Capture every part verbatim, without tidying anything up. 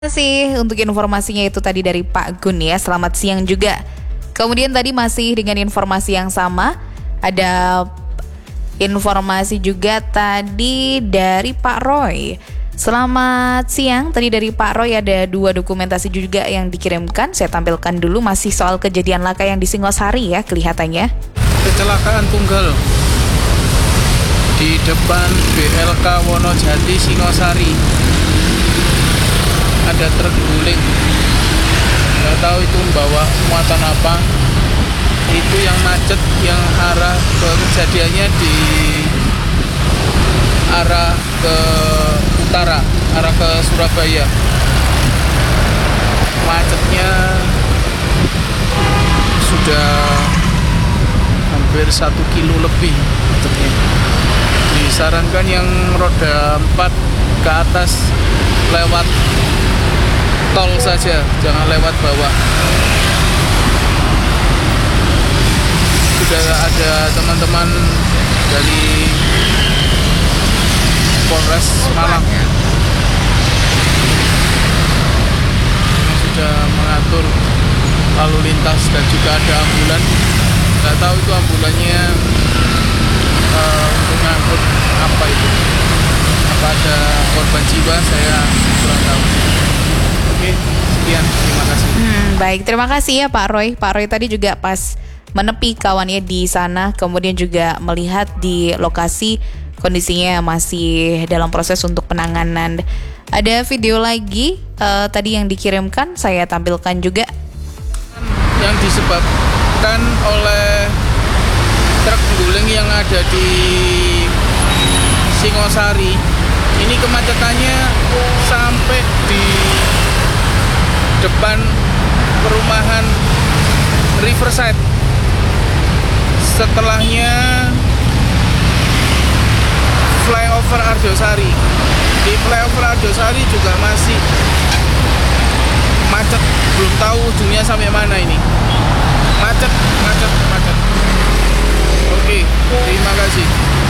Terima kasih untuk informasinya itu tadi dari Pak Gun ya. Selamat siang juga. Kemudian tadi masih dengan informasi yang sama, ada informasi juga tadi dari Pak Roy. Selamat siang, tadi dari Pak Roy ada dua dokumentasi juga yang dikirimkan. Saya tampilkan dulu, masih soal kejadian laka yang di Singosari ya kelihatannya. Kecelakaan tunggal di depan B L K Wonojati Singosari. Ada truk guling, nggak tahu itu membawa muatan apa. Itu yang macet, yang arah ke kejadiannya di arah ke utara, arah ke Surabaya. Macetnya sudah hampir satu kilo lebih macetnya. Disarankan yang roda empat ke atas lewat tol saja, jangan lewat bawah. Sudah ada teman-teman dari Polres Malang yang sudah mengatur lalu lintas, dan juga ada ambulan. Nggak tahu itu ambulannya uh, untuk ngangkut apa itu, apa ada korban jiwa, saya kurang tahu. Oke, sekian, terima kasih. Hmm, baik, terima kasih ya Pak Roy. Pak Roy tadi juga pas menepi kawannya di sana, kemudian juga melihat di lokasi kondisinya masih dalam proses untuk penanganan. Ada video lagi uh, tadi yang dikirimkan, saya tampilkan juga. Yang disebabkan oleh truk guling yang ada di Singosari, ini kemacetannya sampai di depan perumahan Riverside. Setelahnya flyover Arjosari. Di flyover Arjosari juga masih macet, belum tahu ujungnya sampai mana ini. Macet, macet, macet. Oke, terima kasih.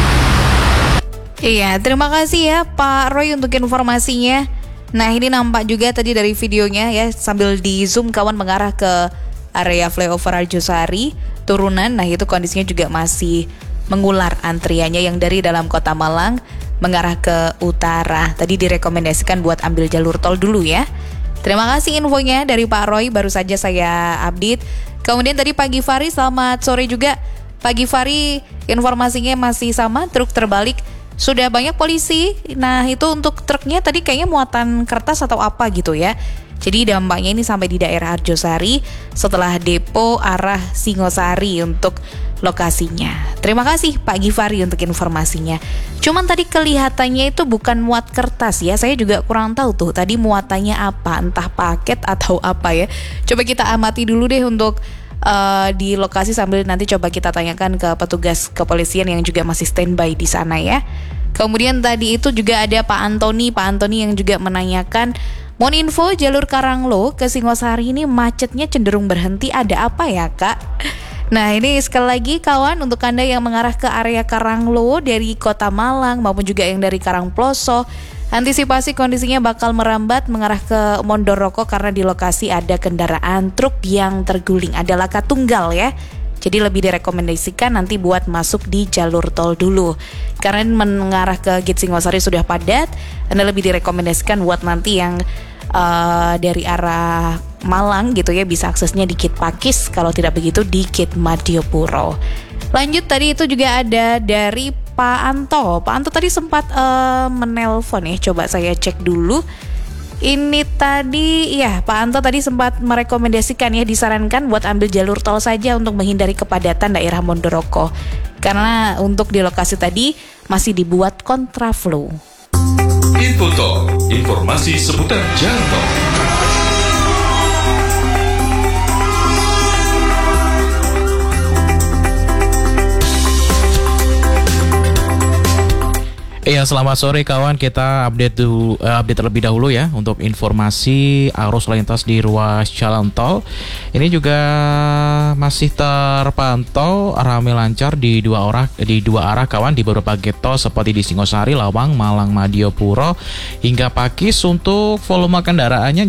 Iya, terima kasih ya Pak Roy untuk informasinya. Nah, ini nampak juga tadi dari videonya ya, sambil di zoom kawan mengarah ke area flyover Arjosari turunan. Nah, itu kondisinya juga masih mengular antriannya yang dari dalam kota Malang mengarah ke utara. Tadi direkomendasikan buat ambil jalur tol dulu ya. Terima kasih infonya dari Pak Roy, baru saja saya update. Kemudian tadi Pagi Fari, selamat sore juga. Pagi Fari, informasinya masih sama, truk terbalik. Sudah banyak polisi. Nah, itu untuk truknya tadi kayaknya muatan kertas atau apa gitu ya. Jadi dampaknya ini sampai di daerah Arjosari setelah depo arah Singosari untuk lokasinya. Terima kasih Pak Givari untuk informasinya. Cuman tadi kelihatannya itu bukan muat kertas ya. Saya juga kurang tahu tuh tadi muatannya apa, entah paket atau apa ya. Coba kita amati dulu deh untuk uh, di lokasi sambil nanti coba kita tanyakan ke petugas kepolisian yang juga masih standby di sana ya. Kemudian tadi itu juga ada Pak Antoni, Pak Antoni yang juga menanyakan, mohon info jalur Karanglo ke Singosari ini macetnya cenderung berhenti, ada apa ya Kak? Nah, ini sekali lagi kawan, untuk Anda yang mengarah ke area Karanglo dari kota Malang maupun juga yang dari Karangploso, antisipasi kondisinya bakal merambat mengarah ke Mondoroko karena di lokasi ada kendaraan truk yang terguling, ada laka tunggal ya. Jadi lebih direkomendasikan nanti buat masuk di jalur tol dulu. Karena mengarah ke Gate Singosari sudah padat, Anda lebih direkomendasikan buat nanti yang uh, dari arah Malang gitu ya, bisa aksesnya di Gate Pakis, kalau tidak begitu di Gate Madiopuro. Lanjut, tadi itu juga ada dari Pak Anto. Pak Anto tadi sempat uh, menelpon ya, coba saya cek dulu. Ini tadi, ya Pak Anto tadi sempat merekomendasikan ya, disarankan buat ambil jalur tol saja untuk menghindari kepadatan daerah Mondoroko. Karena untuk di lokasi tadi masih dibuat kontraflow. Info Tol, informasi seputar jalan tol. Iya, selamat sore kawan. Kita update dulu, uh, update terlebih dahulu ya untuk informasi arus lalu lintas di ruas jalan tol. Ini juga masih terpantau ramai lancar di dua arah di dua arah kawan di beberapa gate tol seperti di Singosari, Lawang, Malang, Madiopuro hingga Pakis. Untuk volume kendaraannya